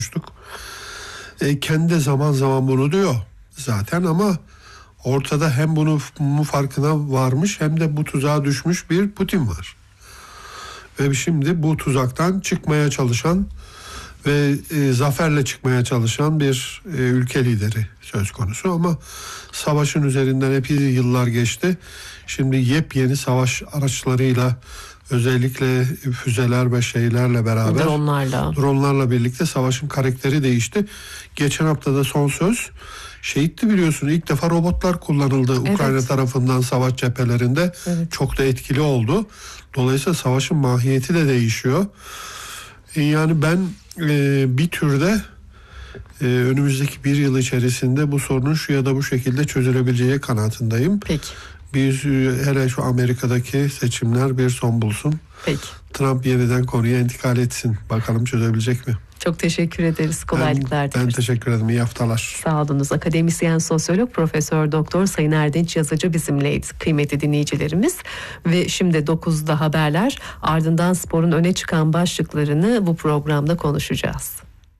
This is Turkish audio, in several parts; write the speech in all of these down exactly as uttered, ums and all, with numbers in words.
E, kendi zaman zaman bunu diyor zaten ama ortada hem bunu bunun farkına varmış hem de bu tuzağa düşmüş bir Putin var. Ve şimdi bu tuzaktan çıkmaya çalışan ve e, zaferle çıkmaya çalışan bir e, ülke lideri söz konusu ama savaşın üzerinden epey yıllar geçti. Şimdi yepyeni savaş araçlarıyla, özellikle füzeler ve şeylerle beraber, dronlarla. dronlarla birlikte savaşın karakteri değişti. Geçen haftada son söz şehitti, biliyorsun. İlk defa robotlar kullanıldı evet. Ukrayna tarafından savaş cephelerinde. Evet. Çok da etkili oldu. Dolayısıyla savaşın mahiyeti de değişiyor. Yani ben e, bir türde e, önümüzdeki bir yıl içerisinde bu sorunun şu ya da bu şekilde çözülebileceği kanaatindeyim. Peki. Biz hele şu Amerika'daki seçimler bir son bulsun. Peki. Trump yeniden konuya intikal etsin. Bakalım çözebilecek mi? Çok teşekkür ederiz. Kolaylıklar ben, ben teşekkür ederim. İyi haftalar. Sağ olunuz. Akademisyen, sosyolog, Profesör Doktor Sayın Erdinç Yazıcı bizimleydi kıymetli dinleyicilerimiz. Ve şimdi dokuzda haberler, ardından sporun öne çıkan başlıklarını bu programda konuşacağız.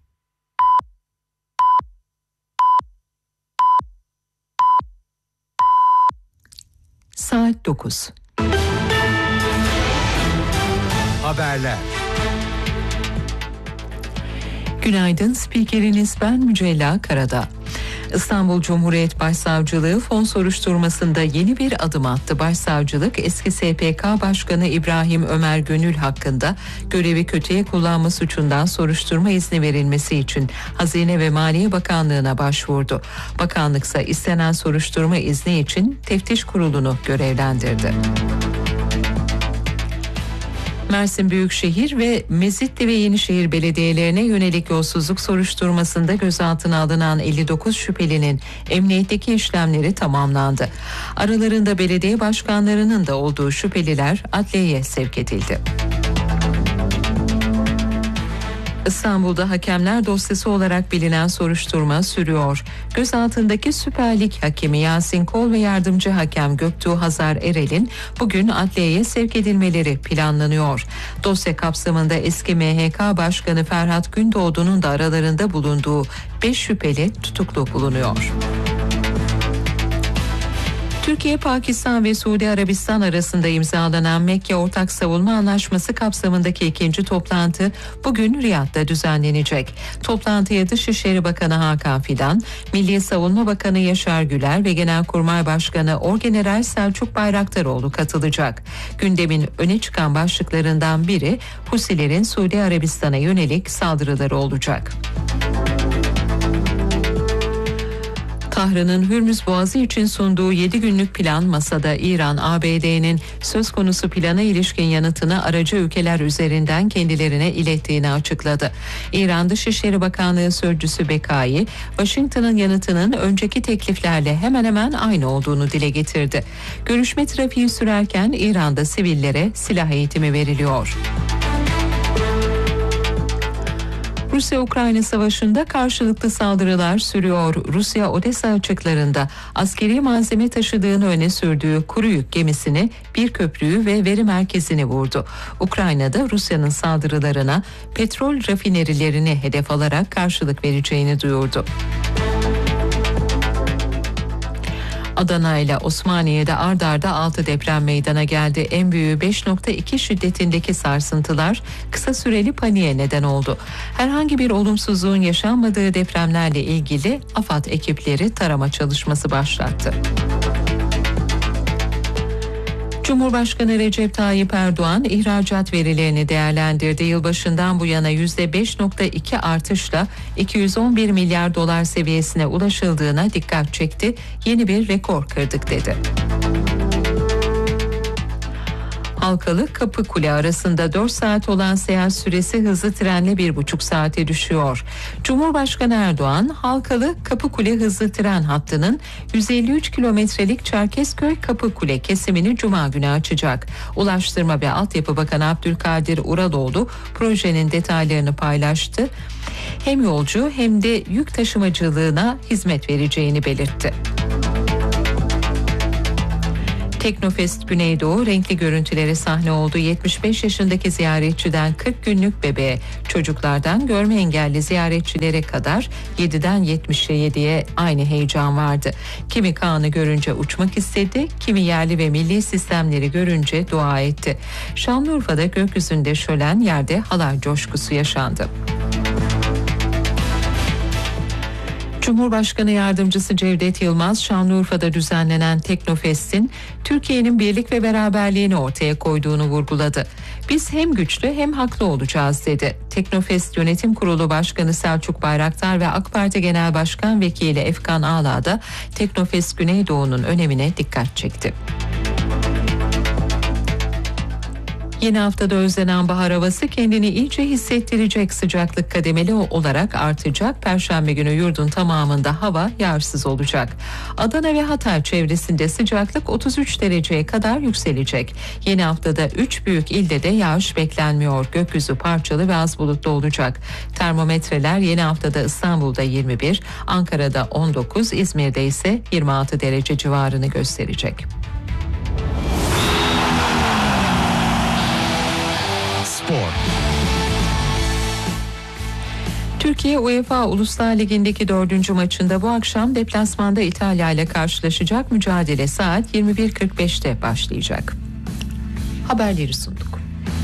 Saat dokuz. Haberler. Günaydın, spikeriniz ben Mücella Karadağ. İstanbul Cumhuriyet Başsavcılığı fon soruşturmasında yeni bir adım attı. Başsavcılık eski S P K Başkanı İbrahim Ömer Gönül hakkında görevi kötüye kullanma suçundan soruşturma izni verilmesi için Hazine ve Maliye Bakanlığı'na başvurdu. Bakanlıksa istenen soruşturma izni için teftiş kurulunu görevlendirdi. Mersin Büyükşehir ve Mezitli ve Yenişehir belediyelerine yönelik yolsuzluk soruşturmasında gözaltına alınan elli dokuz şüphelinin emniyetteki işlemleri tamamlandı. Aralarında belediye başkanlarının da olduğu şüpheliler adliyeye sevk edildi. İstanbul'da hakemler dosyası olarak bilinen soruşturma sürüyor. Gözaltındaki Süper Lig hakemi Yasin Kol ve yardımcı hakem Göktuğ Hazar Erel'in bugün adliyeye sevk edilmeleri planlanıyor. Dosya kapsamında eski M H K Başkanı Ferhat Gündoğdu'nun da aralarında bulunduğu beş şüpheli tutuklu bulunuyor. Türkiye, Pakistan ve Suudi Arabistan arasında imzalanan Mekke Ortak Savunma Anlaşması kapsamındaki ikinci toplantı bugün Riyad'da düzenlenecek. Toplantıya Dışişleri Bakanı Hakan Fidan, Milli Savunma Bakanı Yaşar Güler ve Genelkurmay Başkanı Orgeneral Selçuk Bayraktaroğlu katılacak. Gündemin öne çıkan başlıklarından biri Husilerin Suudi Arabistan'a yönelik saldırıları olacak. Tahran'ın Hürmüz Boğazı için sunduğu yedi günlük plan masada. İran, A B D'nin söz konusu plana ilişkin yanıtını aracı ülkeler üzerinden kendilerine ilettiğini açıkladı. İran Dışişleri Bakanlığı Sözcüsü Bekai, Washington'ın yanıtının önceki tekliflerle hemen hemen aynı olduğunu dile getirdi. Görüşme trafiği sürerken İran'da sivillere silah eğitimi veriliyor. Rusya-Ukrayna savaşında karşılıklı saldırılar sürüyor. Rusya Odessa açıklarında askeri malzeme taşıdığını öne sürdüğü kuru yük gemisini, bir köprüyü ve veri merkezini vurdu. Ukrayna'da Rusya'nın saldırılarına petrol rafinerilerini hedef alarak karşılık vereceğini duyurdu. Adana ile Osmaniye'de ard arda altı deprem meydana geldi. En büyüğü beş nokta iki şiddetindeki sarsıntılar kısa süreli paniğe neden oldu. Herhangi bir olumsuzluğun yaşanmadığı depremlerle ilgili AFAD ekipleri tarama çalışması başlattı. Cumhurbaşkanı Recep Tayyip Erdoğan ihracat verilerini değerlendirdi. Yılbaşından bu yana yüzde beş nokta iki artışla iki yüz on bir milyar dolar seviyesine ulaşıldığına dikkat çekti. Yeni bir rekor kırdık dedi. Halkalı Kapıkule arasında dört saat olan seyahat süresi hızlı trenle bir buçuk saate düşüyor. Cumhurbaşkanı Erdoğan, Halkalı Kapıkule hızlı tren hattının yüz elli üç kilometrelik Çerkezköy Kapıkule kesimini Cuma günü açacak. Ulaştırma ve Altyapı Bakanı Abdülkadir Uraloğlu projenin detaylarını paylaştı. Hem yolcu hem de yük taşımacılığına hizmet vereceğini belirtti. Teknofest Güneydoğu renkli görüntülere sahne oldu. yetmiş beş yaşındaki ziyaretçiden kırk günlük bebeğe, çocuklardan görme engelli ziyaretçilere kadar yediden yetmiş yediye aynı heyecan vardı. Kimi Kaan'ı görünce uçmak istedi, kimi yerli ve milli sistemleri görünce dua etti. Şanlıurfa'da gökyüzünde şölen, yerde halay coşkusu yaşandı. Cumhurbaşkanı Yardımcısı Cevdet Yılmaz, Şanlıurfa'da düzenlenen Teknofest'in Türkiye'nin birlik ve beraberliğini ortaya koyduğunu vurguladı. Biz hem güçlü hem haklı olacağız dedi. Teknofest Yönetim Kurulu Başkanı Selçuk Bayraktar ve AK Parti Genel Başkan Vekili Efkan Ağla da Teknofest Güneydoğu'nun önemine dikkat çekti. Yeni haftada özlenen bahar havası kendini iyice hissettirecek, sıcaklık kademeli olarak artacak. Perşembe günü yurdun tamamında hava yağarsız olacak. Adana ve Hatay çevresinde sıcaklık otuz üç dereceye kadar yükselecek. Yeni haftada üç büyük ilde de yağış beklenmiyor. Gökyüzü parçalı ve az bulutlu olacak. Termometreler yeni haftada İstanbul'da yirmi bir, Ankara'da on dokuz, İzmir'de ise yirmi altı derece civarını gösterecek. Türkiye UEFA Uluslar Ligi'ndeki dördüncü maçında bu akşam deplasmanda İtalya ile karşılaşacak. Mücadele saat yirmi bir kırk beşte başlayacak. Haberleri sunduk.